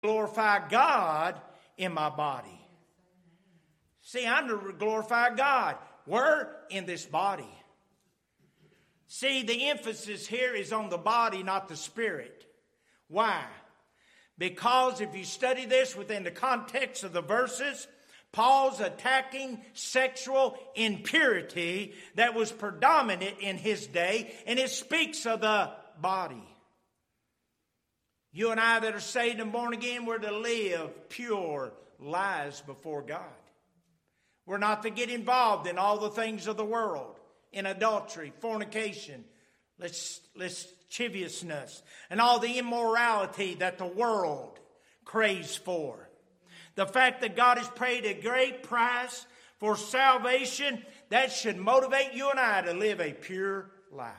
glorify God in my body. See, I'm to glorify God. Where? In this body. See, the emphasis here is on the body, not the spirit. Why? Because if you study this within the context of the verses, Paul's attacking sexual impurity that was predominant in his day, and it speaks of the body. You and I that are saved and born again, we're to live pure lives before God. We're not to get involved in all the things of the world, in adultery, fornication, lasciviousness, and all the immorality that the world craves for. The fact that God has paid a great price for salvation, that should motivate you and I to live a pure life.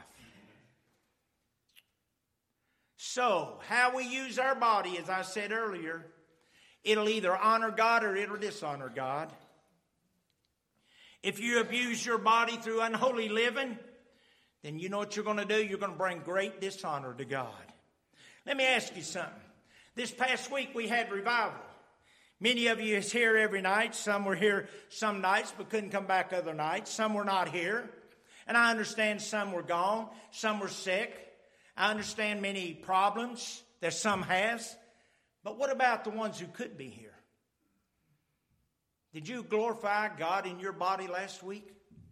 So, how we use our body, as I said earlier, it'll either honor God or it'll dishonor God. If you abuse your body through unholy living, then you know what you're going to do? You're going to bring great dishonor to God. Let me ask you something. This past week we had revival. Many of you is here every night. Some were here some nights but couldn't come back other nights. Some were not here. And I understand some were gone. Some were sick. I understand many problems that some has. But what about the ones who could be here? Did you glorify God in your body last week?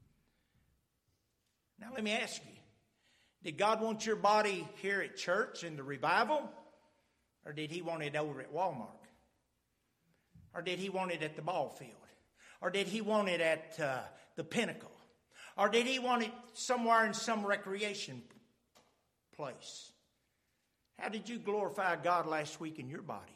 Now let me ask you. Did God want your body here at church in the revival? Or did He want it over at Walmart? Or did He want it at the ball field? Or did He want it at the Pinnacle? Or did He want it somewhere in some recreation place? How did you glorify God last week in your body?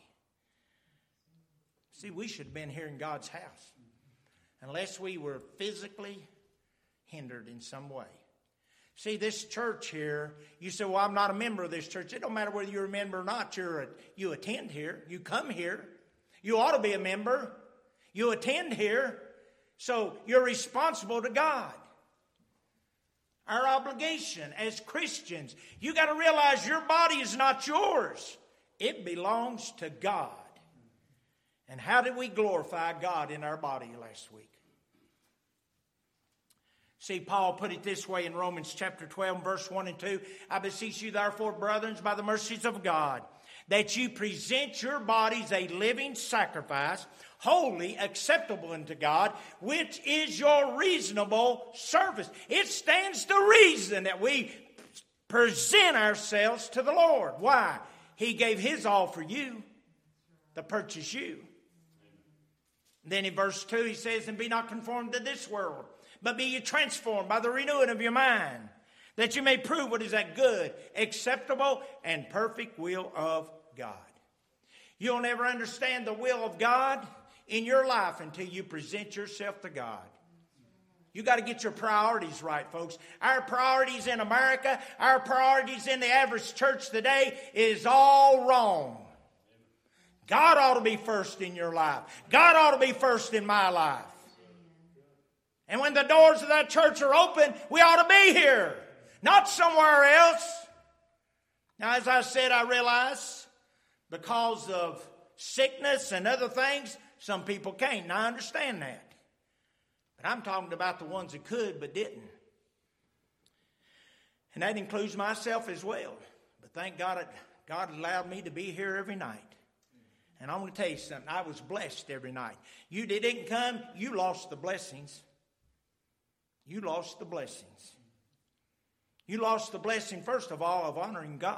See, we should have been here in God's house. Unless we were physically hindered in some way. See, this church here, you say, well, I'm not a member of this church. It don't matter whether you're a member or not. You attend here. You come here. You ought to be a member. You attend here. So you're responsible to God. Our obligation as Christians, you got to realize your body is not yours. It belongs to God. And how did we glorify God in our body last week? See, Paul put it this way in Romans chapter 12, verse 1 and 2. I beseech you, therefore, brethren, by the mercies of God, that you present your bodies a living sacrifice, holy, acceptable unto God, which is your reasonable service. It stands to reason that we present ourselves to the Lord. Why? He gave His all for you to purchase you. Then in verse 2 he says, and be not conformed to this world, but be ye transformed by the renewing of your mind, that you may prove what is that good, acceptable, and perfect will of God. You'll never understand the will of God in your life until you present yourself to God. You got to get your priorities right, folks. Our priorities in America, our priorities in the average church today is all wrong. God ought to be first in your life. God ought to be first in my life. And when the doors of that church are open, we ought to be here, not somewhere else. Now, as I said, I realize because of sickness and other things, some people can't. And I understand that. But I'm talking about the ones that could but didn't. And that includes myself as well. But thank God God allowed me to be here every night. And I'm going to tell you something. I was blessed every night. You didn't come, you lost the blessings. You lost the blessings. You lost the blessing, first of all, of honoring God.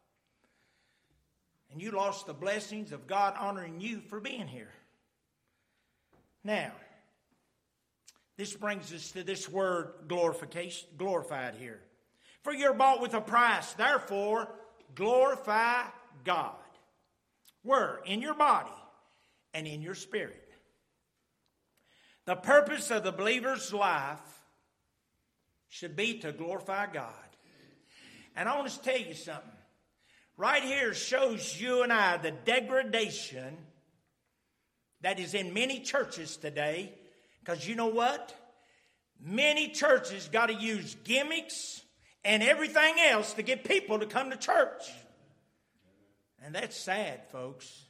And you lost the blessings of God honoring you for being here. Now, this brings us to this word glorification, glorified here. For you're bought with a price, therefore glorify God. Where? In your body and in your spirit. The purpose of the believer's life should be to glorify God. And I want to tell you something. Right here shows you and I the degradation that is in many churches today. Because you know what? Many churches got to use gimmicks and everything else to get people to come to church. And that's sad, folks.